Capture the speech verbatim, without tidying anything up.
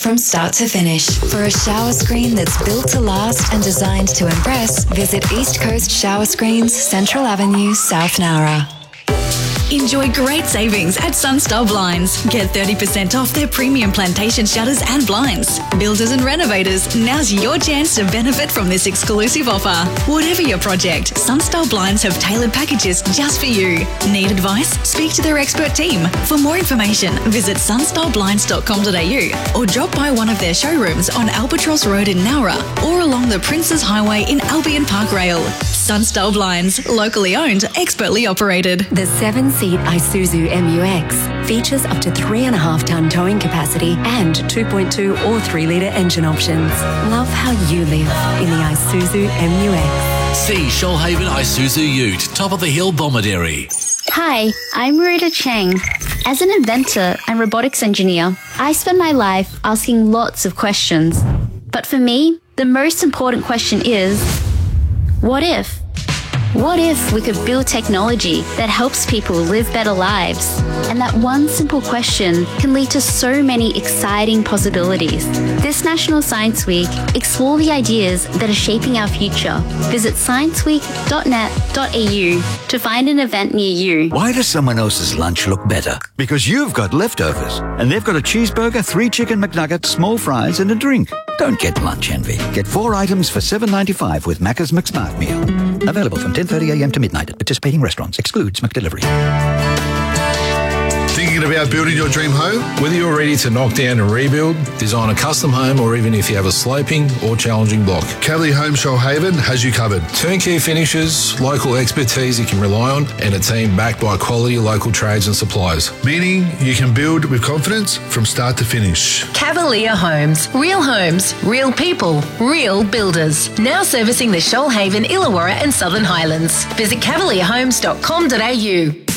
from start to finish. For a shower screen that's built to last and designed to impress, visit East Coast Shower Screens, Central Avenue, South Nowra. Enjoy great savings at Sunstar Blinds. Get thirty percent off their premium plantation shutters and blinds. Builders and renovators, now's your chance to benefit from this exclusive offer. Whatever your project, Sunstar Blinds have tailored packages just for you. Need advice? Speak to their expert team. For more information, visit sunstar blinds dot com dot a u or drop by one of their showrooms on Albatross Road in Nowra or along the Princes Highway in Albion Park Rail. Sunstar Blinds, locally owned, expertly operated. The seven-seat Isuzu M U X features up to three and a half tonne towing capacity and two point two or three litre engine options. Love how you live in the Isuzu M U X. See Shoalhaven Isuzu Ute, top of the hill, Bomaderry. Hi, I'm Marita Cheng. As an inventor and robotics engineer, I spend my life asking lots of questions. But for me, the most important question is, what if? What if we could build technology that helps people live better lives? And that one simple question can lead to so many exciting possibilities. This National Science Week, explore the ideas that are shaping our future. Visit science week dot net dot a u to find an event near you. Why does someone else's lunch look better? Because you've got leftovers. And they've got a cheeseburger, three chicken McNuggets, small fries and a drink. Don't get lunch envy. Get four items for seven dollars and ninety-five cents with Macca's McSmart Meal. Available from ten thirty a m to midnight at participating restaurants. Excludes McDelivery. Thinking about building your dream home? Whether you're ready to knock down and rebuild, design a custom home, or even if you have a sloping or challenging block, Cavalier Home Shoalhaven has you covered. Turnkey finishes, local expertise you can rely on, and a team backed by quality local trades and suppliers. Meaning you can build with confidence from start to finish. Cavalier Homes. Real homes, real people, real builders. Now servicing the Shoalhaven, Illawarra and Southern Highlands. Visit cavalier homes dot com dot a u.